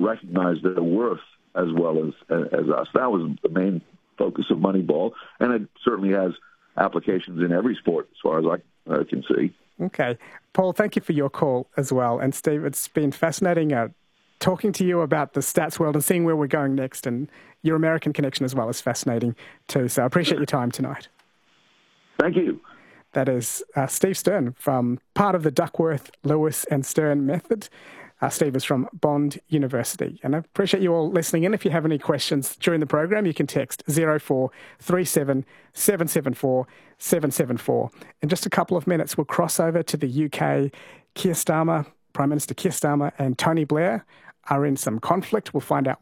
recognize their worth as well as us. That was the main focus of Moneyball, and it certainly has applications in every sport as far as I can see. Okay. Paul, thank you for your call as well. And Steve, it's been fascinating talking to you about the stats world and seeing where we're going next, and your American connection as well is fascinating too. So I appreciate your time tonight. Thank you. That is Steve Stern, from part of the Duckworth, Lewis and Stern method. Steve is from Bond University. And I appreciate you all listening in. If you have any questions during the program, you can text 0437 774 774. In just a couple of minutes, we'll cross over to the UK. Keir Starmer, Prime Minister Keir Starmer and Tony Blair are in some conflict. We'll find out